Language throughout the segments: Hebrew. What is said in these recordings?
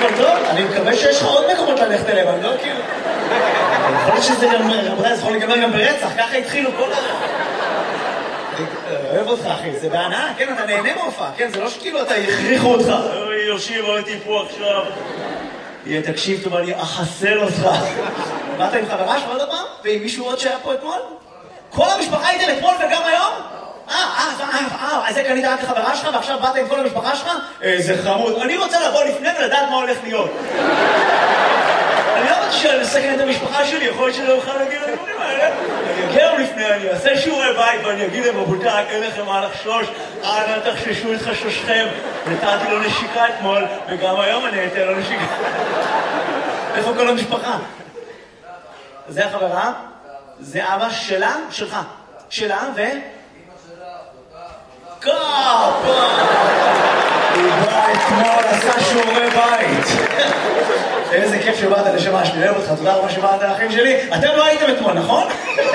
הכל טוב? אני מקווה שיש לך עוד מקומות ללכת אליהם, אני לא כאילו... יכול להיות שזה גם... זה יכול להיגמר גם ברצח, ככה התחילו כל ה... אוהב אותך, אחי, זה בהנאה, כן, אתה נהנה מהופעה, כן, זה לא שכאילו אתה יכריחו אותך. אוי, יושיב, הייתי פה עכשיו. תקשיב טוב, אני אחסל אותך. באת עם חברה שלך עוד הפעם? ועם מישהו עוד שהיה פה אתמול? כל המשפחה הייתם אתמול וגם היום? אז זה קנית רק לחברה שלך ועכשיו באת עם כל המשפחה שלך? זה חמוד. אני רוצה לבוא לפני ולדעת מה הולך להיות. אני לא רוצה לסכן את המשפחה שלי, יכול להיות שלא אוכל להגיד לדברים האלה. אני אגיע לפני, אני אעשה שיעורי בית ואני אגיד להם, רבותיי, אין לכם מה לחשוש, אנא תחששו את חששכם. נתתי לו נשיקה אתמול, וגם היום אני אתן לו נשיקה. איפה כל המשפחה? זה החברה? זה אבא שלה? שלך. שלה ו... קאפה! הוא בא אתמול, עשה שיעורי בית. איזה כיף שבאת לשמה שלי, אוהב אותך, תודה רבה שבאת לאחים שלי. אתם לא הייתם אתמול, נכון?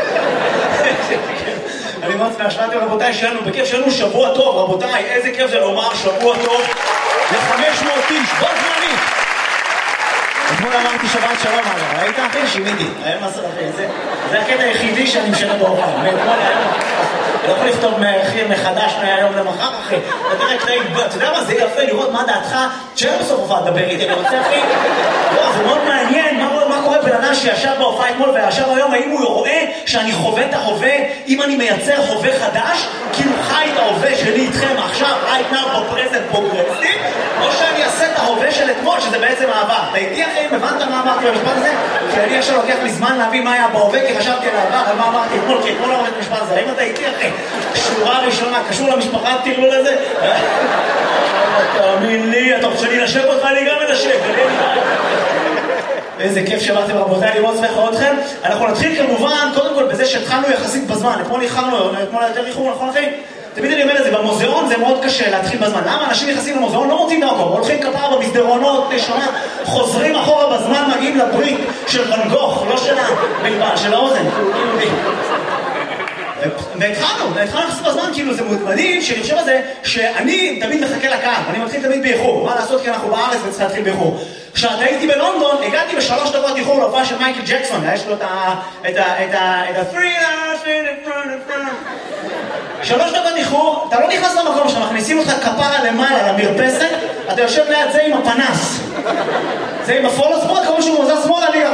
אני מאוד שמח שבאתם רבותיי, בכיף שלנו שבוע טוב, רבותיי, איזה כיף זה לומר שבוע טוב ל-500 איש, בוא זמנית. אתמול אמרתי שבת שלום, ראית אחי? שיניתי, היה מסר אחי, זה הקטע היחידי שאני משנה בהופעה, מאתמול היום. לא יכול לכתוב מחדש מהיום למחר, אחי. אתה יודע מה, זה יפה לראות מה דעתך, שאין בסוף הופעה לדבר איתי, אני רוצה, אחי? לא, זה מאוד מעניין, מה קורה בן אדם שישב בהופעה אתמול וישב היום, האם הוא רואה שאני חווה את ההווה, אם אני מייצר חווה חדש, כאילו חי את ההווה שלי איתכם עכשיו, right now, בפרזנט פרוגרסיב, או שאני אעשה את ההווה של אתמול, שזה בעצם העבר. אתה איתי, אחי, הבנת מה אמרתי במשפט הזה? כי אני עכשיו לוקח לי זמן להבין מה היה בהווה, כי חשבתי על העבר, אבל מה אמרתי אתמול, כי אתמול לא אמרתי משפט הזה. האם אתה איתי, אחי? שורה ראשונה, קשור למשפחה, תראו לזה? תאמין לי, אתה רוצה שאני נשב אותך, אני גם מנשב. איזה כיף שבאתם רבותיי, אני מאוד שמח לראות אתכם. אנחנו נתחיל כמובן, קודם כל בזה שהתחלנו יחסית בזמן. אתמול יותר איחור, נכון אחי? תמיד אני אומר את זה, במוזיאון זה מאוד קשה להתחיל בזמן. למה אנשים נכנסים למוזיאון, לא מוצאים דרכו, הולכים כפרה במסדרונות, נשמה, חוזרים אחורה בזמן, מגיעים לברית של ואן גוך, לא של האוזן, והתחלנו לחסות בזמן, כאילו זה מדהים שאני חושב על זה שאני תמיד מחכה לקהל, אני מתחיל תמיד באיחור, מה לעשות כי אנחנו בארץ וצריך להתחיל באיחור. כשאתה הייתי בלונדון, הגעתי ב3 דקות איחור להופעה של מייקל ג'קסון, יש לו את ה-3 דקות איחור, אתה לא נכנס למקום שם, מכניסים אותך כפרה למעלה למרפסת, אתה יושב ליד זה עם הפנס, זה עם הפולו שמאל, כמו שהוא מוזר שמאל עליה.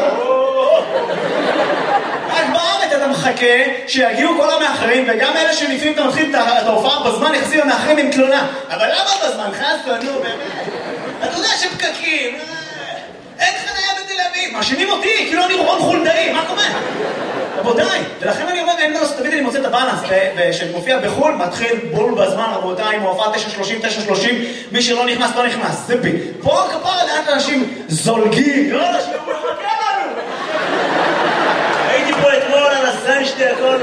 רק בארץ אתה מחכה שיגיעו כל המאחרים, וגם אלה שלפעמים אתה מתחיל את ההופעה בזמן, יחזיר המאחרים עם תלונה. אבל למה בזמן? חסנו, באמת. אתה יודע שפקקים, אין חניה בתל אביב, מאשימים אותי, כאילו אני רון חולדאי, מה קורה? רבותיי, ולכן אני אומר, אין מנוס, תמיד אני מוצא את הבאלנס, וכשאני מופיע בחול, מתחיל בול בזמן, רבותיי, עם ההופעה 9:30, מי שלא נכנס, לא נכנס, זה בי. פה כפרה לאט אנשים זולגים, לא אנשים, הוא מחכה לנו. הייתי פה אתמול על הסן שתי הכל.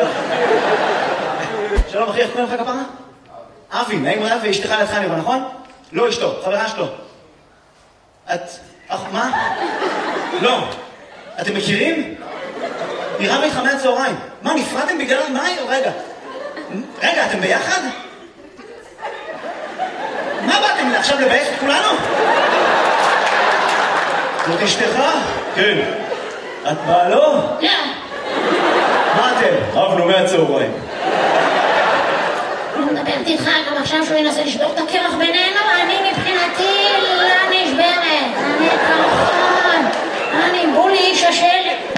שלום אחי, איך קוראים לך כפרה? אבי, נעים רב ואשתך לידך נראה, נכון? לא אשתו, חברה שלו. מה? לא. אתם מכירים? נראה לי חמי הצהריים. מה, נפרדתם בגלל מה? רגע, אתם ביחד? מה באתם עכשיו לבייך את כולנו? זאת אשתך? כן. את באה לו? לא. מה אתם? רבנו מהצהריים. אני מדברת איתך גם עכשיו שהוא ינסה לשבור את הקרח בינינו, אני מבחינתי לא נשברת. אני כמובן. אני בולי איש השלט.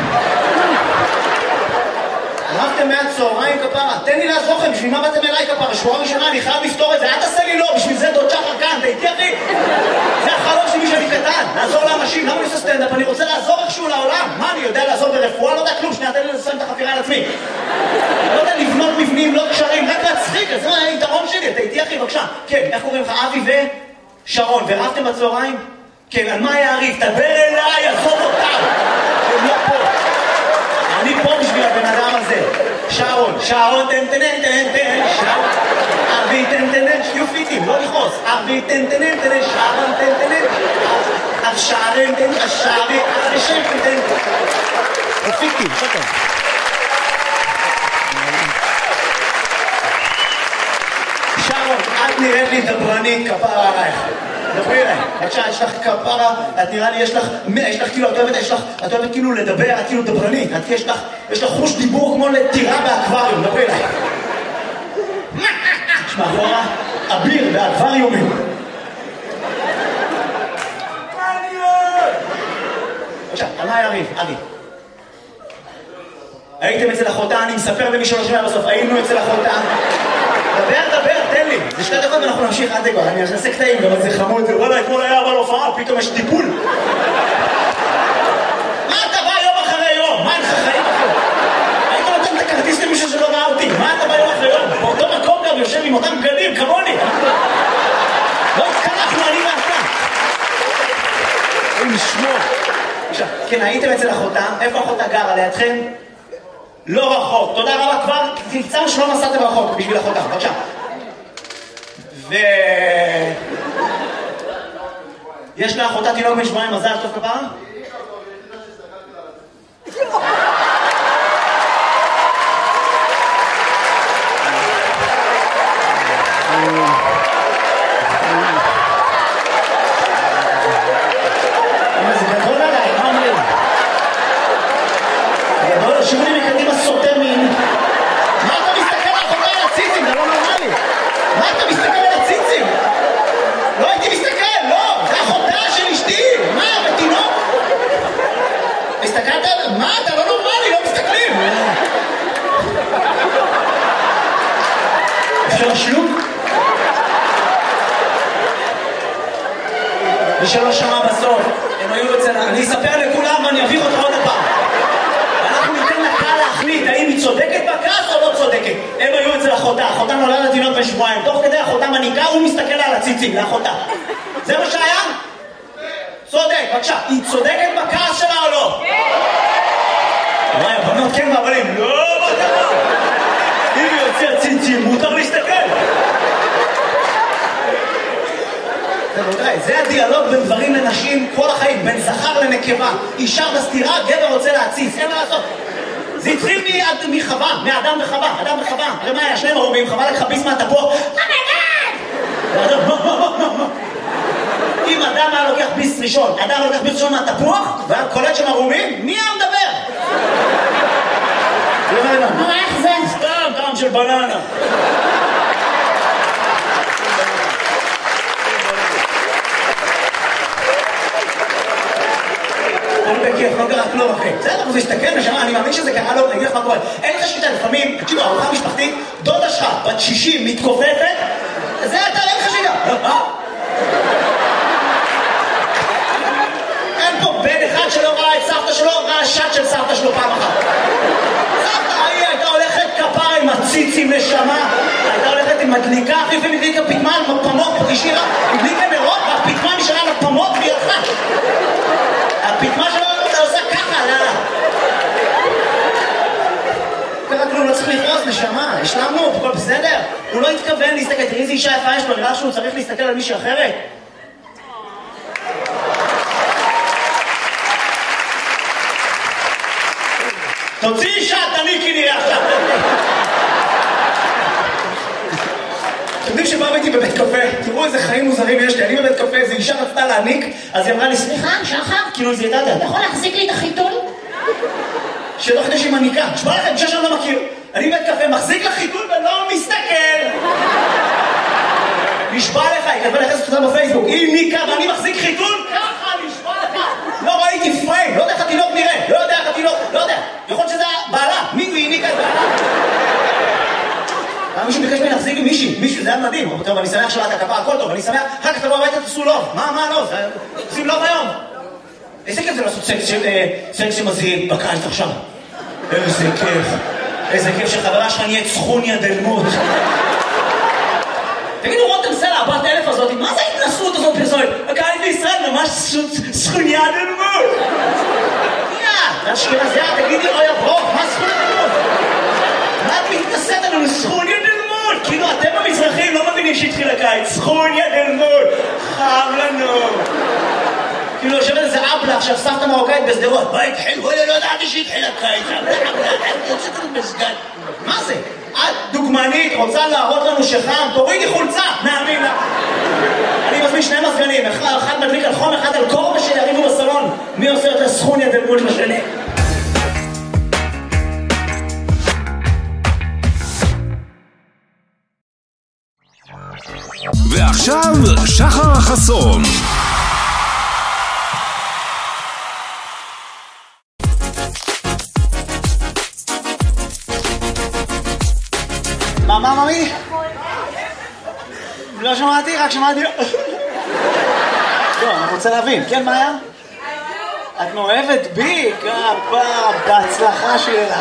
רבתם מהצהריים כפרה, תן לי לעזור לכם, בשביל מה באתם אליי כפרה? שורה ראשונה, אני חייב לפתור את זה, אל תעשה לי לא, בשביל זה דוד שחר כאן, אתה איתי אחי? זה החלום שלי שאני קטן, לעזור לאנשים, למה אני עושה סטנדאפ? אני רוצה לעזור איכשהו לעולם, מה אני יודע לעזור ברפואה? לא יודע כלום, שנייה, תן לי לסיים את החפירה על עצמי. לא יודע לבנות מבנים, לא קשרים, רק להצחיק, זה היתרון שלי, אתה איתי אחי, בבקשה. כן, איך קוראים לך? אבי ושרון, ורבתם בצהריים? כן, על מה היה הריב? תדבר אליי, עזוב אותם. הם לא פה. אני פה בשביל הבן אדם הזה. שרון, תן, שרון. אבי, תן, יופיטים, לא לכעוס. אבי, תן, שרון, תן. שרון, תן, שרי, תן. יופיטים, שטר. שרון, את נראית לי דברנית כפרה עלייך. דברי אליי. בבקשה, יש לך כפרה, את נראה לי, יש לך כאילו, את אוהבת כאילו לדבר, את כאילו דברנית, יש לך חוש דיבור כמו לטירה באקווריום, דברי אליי. יש מאחורה אביר באקווריומים. בבקשה, על מה היה אבי? הייתם אצל אחותה, אני מספר למי שלא שומע בסוף, היינו אצל אחותה. דבר, תן לי. זה 2 דקות ואנחנו נמשיך עד כבר, אני אעשה קטעים, גם זה חמוד, וואלה, אתמול היה אבל הופעה, פתאום יש טיפול. מה אתה בא יום אחרי יום? מה אין לך חיים אחרי? היית נותן את הכרטיס למישהו שלא ראה אותי, מה אתה בא יום אחרי יום? באותו מקום גם יושב עם אותם בגדים, כמוני. לא התקלחנו, אני ואתה. אוי, נשמור. עכשיו, כן, הייתם אצל אחותה, איפה אחותה גרה לידכם? לא רחוק, תודה רבה, כבר תמצאנו שלא נסעתם רחוק בשביל אחותה, בבקשה. יש לאחותה תינוק בן 7 מזל טוב כפרה? זה גדול עליי, מה אומרים? גדול, שירו לי מקדימה סוטה מין. מה אתה מסתכל על אחותה על הציצים? זה לא נורמלי. מה אתה מסתכל על הציצים? לא הייתי מסתכל, לא! זה אחותה של אשתי! מה, בתינוק? הסתכלת על... מה, אתה לא נורמלי, לא מסתכלים! אפשר לשלוק? מי שלא שמע בסוף, הם היו אצל... אני אספר לכולם ואני אביך אותך עוד הפעם. אנחנו ניתן לקהל להחליט האם היא צודקת בכעס או לא צודקת. הם היו אצל אחותה, אחותה נולדה תינוק בן 7, תוך כדי אחותה מניקה, הוא מסתכל על הציצים לאחותה. זה מה שהיה? צודק, בבקשה. היא צודקת בכעס שלה או לא? כן! וואי, הבנות כן והבנים, לא, מה קרה? אם היא יוצא ציצים, מותר להסתכל. זה הדיאלוג בין גברים לנשים כל החיים, בין זכר לנקבה. אישה בסתירה, גבר רוצה להציץ, אין מה לעשות. זה התחיל מחווה, מאדם וחווה, אדם וחווה. הרי מה היה? 2 ערומים, חווה לקחה ביס מהתפוח. אם אדם היה לוקח ביס ראשון, אדם לוקח ביס ראשון מהתפוח, והיה קולט שם ערומים, מי היה מדבר? מה איך זה? סתם, טעם של בננה. בכיף, לא קרה כלום אחי. בסדר, זה השתכן ושמע, אני מאמין שזה קרה לו, אני אגיד לך מה קורה. אין לך שליטה, לפעמים, תקשיבו, ארוחה משפחתית, דודה שלך, בת 60, מתכופפת, זה אתה, אין לך שליטה. אין פה בן אחד שלא ראה את סבתא שלו, ראה שט של סבתא שלו פעם אחת. סבתא, הייתה הולכת כפרה עם הציצים נשמה, הייתה הולכת עם מדליקה, אחי לפעמים הדליקה פתמה על מפמות, השאירה, הדליקה נרות, והפתמה נשארה על מפמות והיא הלכה. הפתמה שלו עושה ככה, לאללה. קרה כלום, לא צריך לפרוס, נשמה, השלמנו, הכל בסדר. הוא לא התכוון להסתכל, תראי איזה אישה יפה יש לו, נראה שהוא צריך להסתכל על מישהי אחרת. תוציא אישה, תניקי נראה עכשיו. אתם יודעים שבאו איתי בבית קפה, תראו איזה חיים מוזרים יש לי, אני בבית קפה, איזו אישה רצתה להניק, אז היא אמרה לי, סליחה, שחר, כאילו זה ידעת, אתה יכול להחזיק לי את החיתול? שתוך כדי שהיא מניקה, תשמע לכם, אישה שאני לא מכיר, אני בבית קפה, מחזיק לחיתול ולא מסתכל. נשבע לך, היא כתבה לחסת אותה בפייסבוק, היא ניקה ואני מחזיק חיתול, ככה, נשבע לך. לא ראיתי פריים, לא יודע איך התינוק נראה, לא יודע איך התינוק, לא יודע, יכול להיות שזה בעלה, מי היא ניקה את בעלה? מישהו ביקש ממני להחזיק עם מישהו, זה היה מדהים. טוב, אני שמח שבאת הכפה, הכל טוב, אני שמח, אחר כך תבוא הביתה תעשו לוב. מה לא? עושים לוב היום. איזה כיף זה לעשות סקס שמזהים בקיץ עכשיו. איזה כיף שחברה שלך נהיית סכוניה דלמות. תגידו, רותם סלע, הבת אלף הזאת, מה זה ההתנסות הזאת פרסומת? הקיץ בישראל ממש סכוניה דלמות. זה אשכנזיה, תגידי, אוי הברוך, מה סכוניה דלמות? מה את מתנסית לנו? סכוניה דלמות! כאילו אתם המזרחים לא מבינים שהתחיל הקיץ. סכוניה דלמות! חם לנו! כאילו יושבת איזה אבלה עכשיו סבתא מרוקאית בסדרות. מה התחיל? וואלה לא ידעתי שהתחיל הקיץ. יוצאת לנו בסגן. מה זה? את דוגמנית, רוצה להראות לנו שחם? תורידי חולצה! נאמין לה! אני להזמין שני מזגנים, אחד מדליק על חום, אחד על קור, ושיריבו בסלון. מי עושה יותר סכוני אתם מול לשני? ועכשיו שחר החסון. מה ממי? לא שמעתי, רק שמעתי. לא, אני רוצה להבין, כן, מה היה? את מאוהבת בי? כפרה, בהצלחה שלך.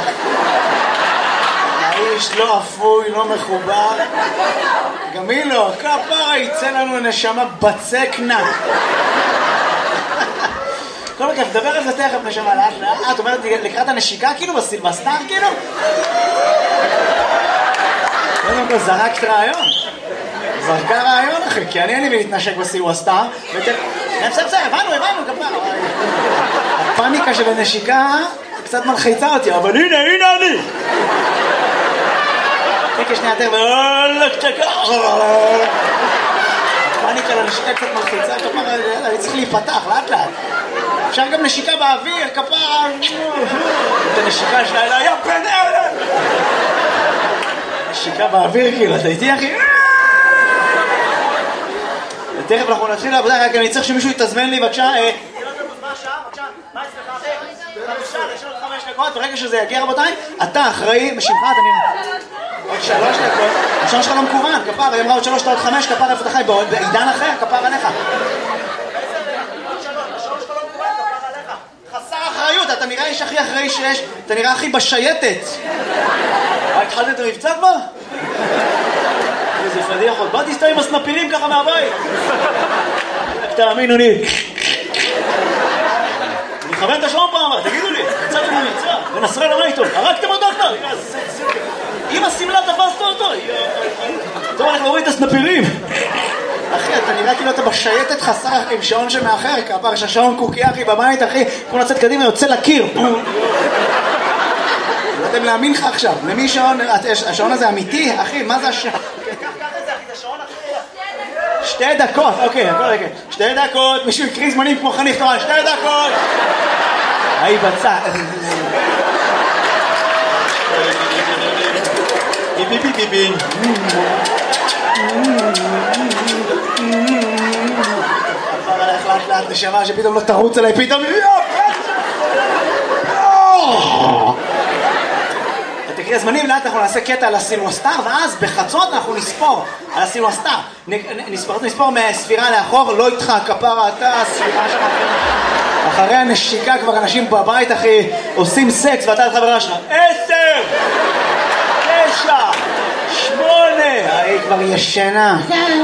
האיש לא אפוי, לא מחובר. גם היא לא, כפרה, יצא לנו נשמה בצקנה. כל הכיף, דבר על זה תכף נשמה לאט לאט. את אומרת לקראת הנשיקה כאילו בסילבסטר כאילו? קודם כל זרקת רעיון. זרקה רעיון אחי, כי אני אין לי להתנשק בסילבסטר. בסדר, הבנו, כפרה. הפאניקה של הנשיקה קצת מלחיצה אותי, אבל הנה אני. תקה שנייה יותר, הפאניקה לנשיקה קצת מלחיצה, כפרה, אני צריך להיפתח, לאט. אפשר גם נשיקה באוויר, כפרה. את הנשיקה שלה אלה, יא בן אלה! נשיקה באוויר כאילו, אתה איתי אחי? תכף אנחנו נתחיל לעבודה, רק אני צריך שמישהו יתזמן לי, בבקשה. מה אצלך אחר? 5 דקות, ברגע שזה יגיע רבותיי, אתה אחראי, משמך, אתה נראה. עוד 3 דקות, השעון שלך לא מקוון, כפר, היא אמרה עוד 3, עוד 5, כפר איפה אתה חי, בעידן אחר, כפר עליך. חסר אחריות, אתה נראה איש הכי אחראי שיש, אתה נראה הכי בשייטת. התחלת את המבצע כבר? איזה פדיח עוד, באתי סתם עם הסנפירים ככה מהבית. תאמינו לי. אני מכוון את השעון פעם, תגידו לי, יצאתם למבצע, ונסרל מה איתו, הרגתם אותו כבר? אם הסמלה תפסת אותו, טוב, אנחנו רואים את הסנפירים. אחי, אתה נראה כאילו אתה בשייטת חסר עם שעון שמאחר, כפר שהשעון קוקי אחי בבית, אחי, כמו לצאת קדימה, יוצא לקיר. לא יודעים להאמין לך עכשיו, למי שעון, השעון הזה אמיתי, אחי, מה זה השעון? קח את זה אחי, זה שעון אחי. 2 דקות, אוקיי, 2 דקות, מישהו יקריא זמנים כמו חניך תורן, 2 דקות. היי בצע. ביבי. עבר עליך לאט נשמה שפתאום לא תרוץ עליי, פתאום תקריא הזמנים, לאט אנחנו נעשה קטע על הסילבסטר, ואז בחצות אנחנו נספור על הסילבסטר. נספור מהספירה לאחור, לא איתך, כפרה, אתה, הספירה שלך. אחרי הנשיקה כבר אנשים בבית, אחי, עושים סקס, ואתה לחברה שלך. 10! 9! 8! היא כבר ישנה.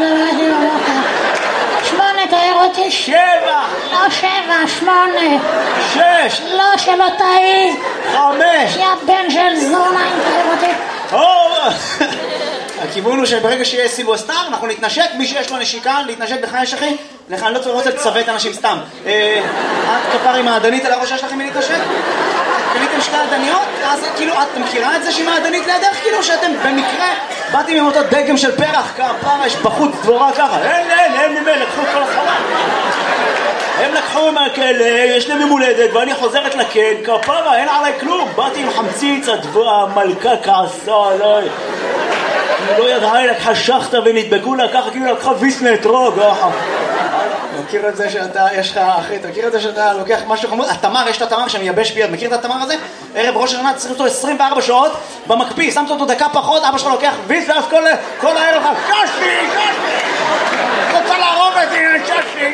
8, תאר אותי. 7! לא 7, 8. 6! לא, שלא תאי. 5! יא בן של זונה, אם תאר אותי. הכיוון הוא שברגע שיהיה סילבסטר, אנחנו נתנשק, מי שיש לו נשיקה, להתנשק בחייש אחי, לך אני לא רוצה לצוות אנשים סתם. את כפר עם העדנית על הראשה שלכם מי להתנשק? קניתם 2 עדניות? אז כאילו, את מכירה את זה שהיא מעדנית לידך? כאילו שאתם במקרה באתם עם אותו דגם של פרח, כפר, יש בחוץ דבורה ככה. אין ממנו, לקחו את כל החלל. הם לקחו מהכלא, יש להם ממולדת, ואני חוזרת לכן, כפרה, אין עליי כלום. באתי עם חמציץ, המלכה כעסה עליי. היא לא ידעה, היא לקחה שחטה ונדבקו לה ככה, כאילו לקחה ויסנה אתרוג. מכיר את זה שאתה, יש לך, אחי, אתה מכיר את זה שאתה לוקח משהו חמוד? התמר, יש את התמר שמייבש ביד, מכיר את התמר הזה? ערב ראש השנה, צריך אותו 24 שעות במקפיא, שמת אותו דקה פחות, אבא שלך לוקח ויס, ואז כל הערב לך, קשתי! רוצה להרוג אותי, קשתי!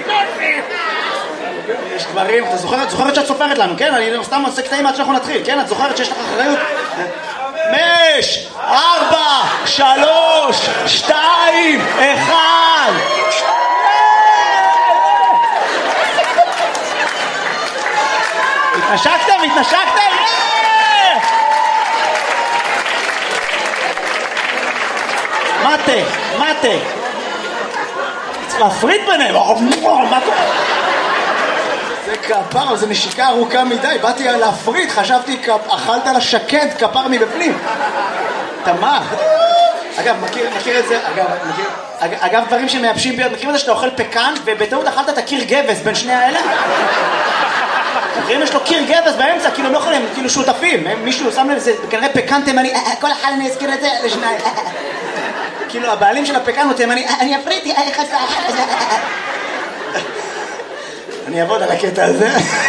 יש דברים, אתה זוכרת שאת סופרת לנו, כן? אני סתם עושה קטעים עד שאנחנו נתחיל, כן? את זוכרת שיש לך אחריות? 5, 4, 3, 2, 1. התנשקתם? מטה. צריך להפריד ביניהם. מה קורה? זה כפר, זה נשיקה ארוכה מדי. באתי להפריד, חשבתי אכלת לה שקד כפר מבפנים. תמר. אגב, מכיר את זה, אגב, דברים שמייבשים ביד, מכירים את זה שאתה אוכל פקן, ובטעות אכלת את הקיר גבס בין שני האלה? מכירים יש לו קיר גבס באמצע, כאילו הם לא יכולים, כאילו שותפים, מישהו שם לב, זה כנראה פקן תימני, כל אחד אני אזכיר את זה לשניים. כאילו הבעלים של הפקן הוא תימני, אני אפריטי, חסה. אני אעבוד על הקטע הזה.